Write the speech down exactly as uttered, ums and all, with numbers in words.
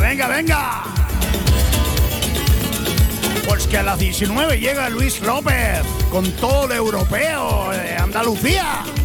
venga, venga. Pues que a las diecinueve llega Luis López con todo lo europeo de Andalucía.